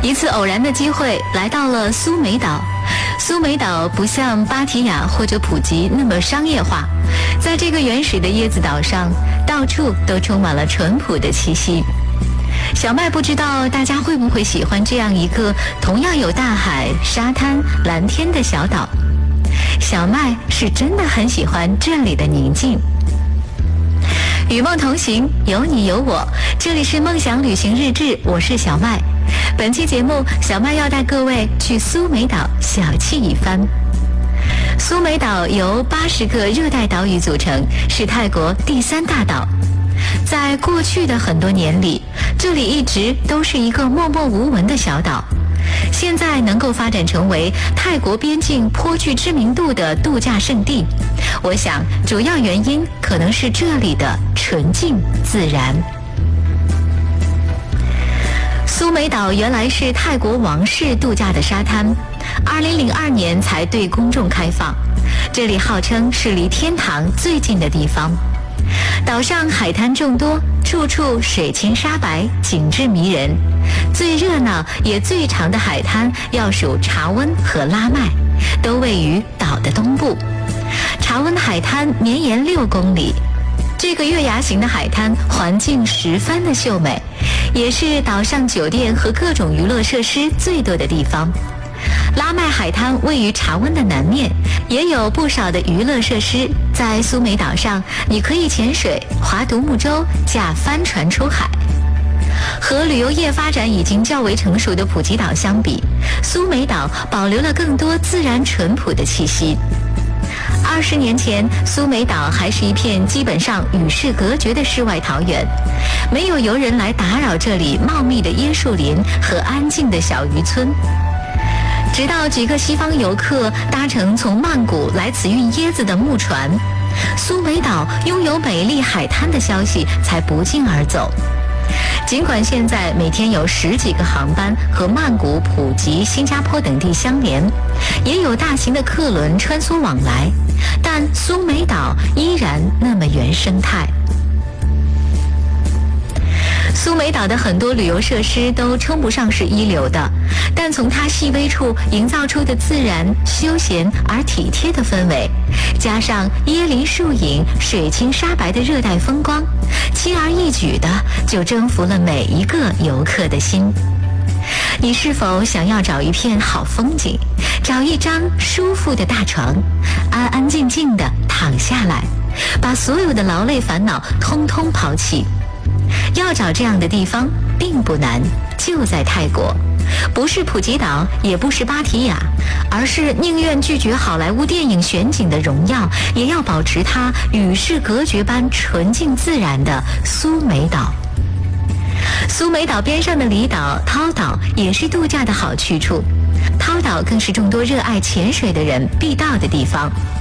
一次偶然的机会来到了苏梅岛。苏梅岛不像芭提雅或者普吉那么商业化，在这个原始的椰子岛上，到处都充满了淳朴的气息。小麦不知道大家会不会喜欢这样一个同样有大海、沙滩、蓝天的小岛。小麦是真的很喜欢这里的宁静。与梦同行，有你有我，这里是梦想旅行日志，我是小麦。本期节目，小麦要带各位去苏梅岛小憩一番。苏梅岛由80个热带岛屿组成，是泰国第3大岛。在过去的很多年里，这里一直都是一个默默无闻的小岛。现在能够发展成为泰国边境颇具知名度的度假胜地，我想主要原因可能是这里的纯净自然。苏梅岛原来是泰国王室度假的沙滩，2002年才对公众开放。这里号称是离天堂最近的地方。岛上海滩众多，处处水清沙白，景致迷人。最热闹也最长的海滩要数查温和拉麦，都位于岛的东部。查温海滩绵延6公里，这个月牙形的海滩环境十分的秀美，也是岛上酒店和各种娱乐设施最多的地方。拉麦海滩位于查温的南面，也有不少的娱乐设施。在苏梅岛上，你可以潜水、划独木舟、驾帆船出海。和旅游业发展已经较为成熟的普吉岛相比，苏梅岛保留了更多自然淳朴的气息。20年前，苏梅岛还是一片基本上与世隔绝的世外桃源，没有游人来打扰这里茂密的椰树林和安静的小渔村。直到几个西方游客搭乘从曼谷来此运椰子的木船，苏梅岛拥有美丽海滩的消息才不胫而走。尽管现在每天有10几个航班和曼谷、普吉、新加坡等地相连，也有大型的客轮穿梭往来，但苏梅岛依然那么原生态。苏梅岛的很多旅游设施都称不上是一流的，但从它细微处营造出的自然、休闲而体贴的氛围，加上椰林树影、水清沙白的热带风光，轻而易举的就征服了每一个游客的心。你是否想要找一片好风景，找一张舒服的大床，安安静静地躺下来，把所有的劳累烦恼通通抛弃？要找这样的地方并不难，就在泰国，不是普吉岛，也不是芭提雅，而是宁愿拒绝好莱坞电影选景的荣耀，也要保持它与世隔绝般纯净自然的苏梅岛。苏梅岛边上的离岛涛岛也是度假的好去处，涛岛更是众多热爱潜水的人必到的地方。